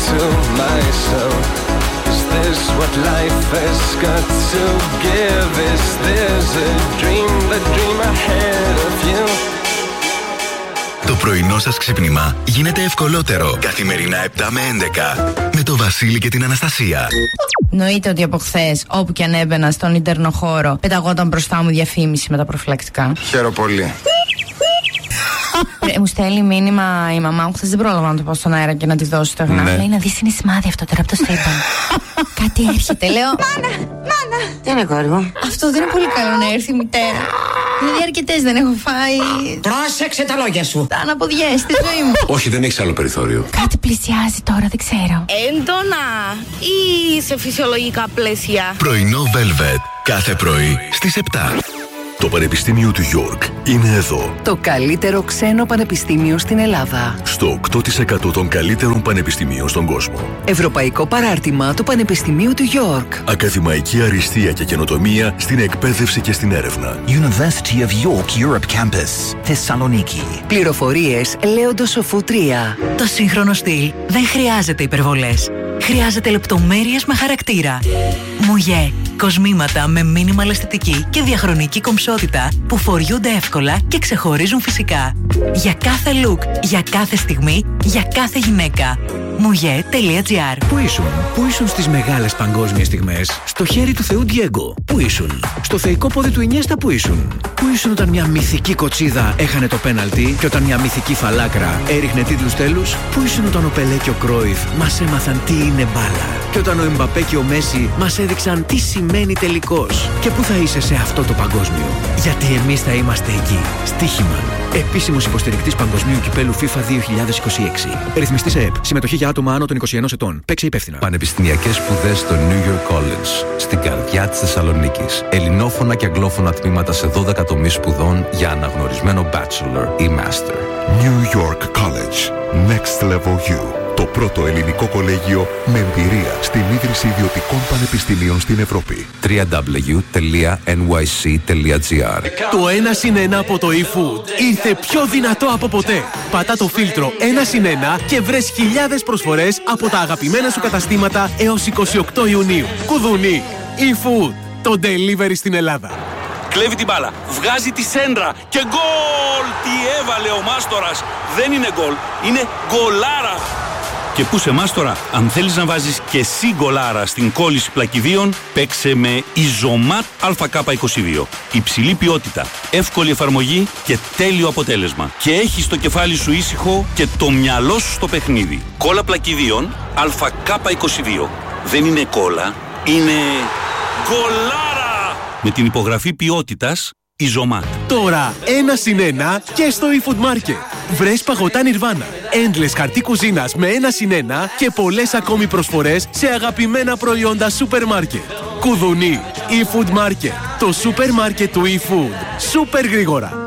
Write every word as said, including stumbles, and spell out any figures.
to myself, is this what life has got to give? Is this a dream, the dream ahead of you? Το πρωινό σας ξύπνημα γίνεται ευκολότερο. Καθημερινά επτά με έντεκα με το Βασίλη και την Αναστασία. Εννοείται ότι από χθες, όπου και αν έμπαινα στον ιντερνοχώρο, πεταγόταν μπροστά μου διαφήμιση με τα προφυλακτικά. Χαίρομαι πολύ. Ε, μου στέλνει μήνυμα η μαμά μου, χθες δεν πρόλαβα να το πω στον αέρα και να τη δώσω το εγνά. Ναι. Λέει να δεις είναι σημάδι αυτό τώρα από το σύμπαν. Κάτι έρχεται, λέω. Μάνα, μάνα. Τι είναι κόρη μου? Αυτό δεν είναι πολύ καλό να έρθει η μητέρα. Δηλαδή αρκετές δεν έχω φάει. Πρόσεξε τα λόγια σου. Τα αναποδιές στη ζωή μου. Όχι, δεν έχεις άλλο περιθώριο. Κάτι πλησιάζει τώρα, δεν ξέρω. Έντονα ή σε φυσιολογικά πλαίσια? Πρωινό Velvet. Κάθε πρωί στις επτά. Το Πανεπιστήμιο του York είναι εδώ. Το καλύτερο ξένο πανεπιστήμιο στην Ελλάδα. Στο οκτώ τοις εκατό των καλύτερων πανεπιστημίων στον κόσμο. Ευρωπαϊκό παράρτημα του Πανεπιστημίου του York. Ακαδημαϊκή αριστεία και καινοτομία στην εκπαίδευση και στην έρευνα. University of York Europe Campus, Θεσσαλονίκη. Πληροφορίες Λέοντος Σοφού τρία. Το σύγχρονο στυλ δεν χρειάζεται υπερβολές. Χρειάζεται λεπτομέρειες με χαρακτήρα. Μουγέ. Κοσμήματα με μίνιμαλ αισθητική και διαχρονική κομψότητα που φοριούνται εύκολα και ξεχωρίζουν φυσικά. Για κάθε look, για κάθε στιγμή, για κάθε γυναίκα. Μουγέ.gr. Πού ήσουν, πού ήσουν στις μεγάλες παγκόσμιες στιγμές? Στο χέρι του Θεού Ντιέγκο. Πού ήσουν? Στο θεϊκό πόδι του Ινιέστα. Πού ήσουν? Πού ήσουν όταν μια μυθική κοτσίδα έχανε το πέναλτι και όταν μια μυθική φαλάκρα έριχνε τίτλους τέλους? Πού ήσουν όταν ο Πελέ και ο Κρόιφ μας έμαθαν τι είναι μπάλα? Και όταν ο Εμπαπέ και ο Μέση μας έδειξαν τι σημαίνει τελικός? Και πού θα είσαι σε αυτό το παγκόσμιο? Γιατί εμείς θα είμαστε εκεί. Στοίχημα. Επίσημος υποστηρικτής Παγκοσμίου Κυπέλου FIFA δύο χιλιάδες είκοσι έξι. Ρυθμιστής ΕΕΠ. Συμμετοχή για άτομα άνω των είκοσι ενός ετών. Παίξε υπεύθυνα. Πανεπιστημιακές σπουδές στο New York College, στην καρδιά της Θεσσαλονίκης. Ελληνόφωνα και αγγλόφωνα τμήματα σε δώδεκα τομείς σπουδών για αναγνωρισμένο bachelor ή master. New York College. Next Level You. Το πρώτο ελληνικό κολέγιο με εμπειρία στην ίδρυση ιδιωτικών πανεπιστημίων στην Ευρώπη. double-u double-u double-u τελεία εν γουάι σι τελεία τζι άρ. Το ένα συν ένα από το eFood ήρθε πιο δυνατό από ποτέ. Πατά το φίλτρο ένα συν ένα και βρες χιλιάδες προσφορές από τα αγαπημένα σου καταστήματα έως είκοσι οκτώ Ιουνίου. Κουδουνί. eFood. Το delivery στην Ελλάδα. Κλέβει την μπάλα, βγάζει τη σέντρα και γκολ! Τι έβαλε ο Μάστορας! Δεν είναι γκολ, είναι γκολάρα! Και πού σε Μάστορα, αν θέλεις να βάζεις και εσύ γκολάρα στην κόλληση πλακιδίων, παίξε με Ιζωμάτ Α Κ είκοσι δύο. Υψηλή ποιότητα, εύκολη εφαρμογή και τέλειο αποτέλεσμα. Και έχεις το κεφάλι σου ήσυχο και το μυαλό σου στο παιχνίδι. Κόλλα πλακιδίων Α Κ είκοσι δύο. Δεν είναι κόλλα, είναι γκολάρα! Με την υπογραφή ποιότητας Ιζωμάτ. Τώρα ένα συν ένα και στο eFood Market. Βρες παγωτά Nirvana, endless χαρτί κουζίνας με ένα συν ένα και πολλές ακόμη προσφορές σε αγαπημένα προϊόντα σούπερ μάρκετ. Κουδουνί, eFood Market, το σούπερ μάρκετ του eFood. Σούπερ γρήγορα.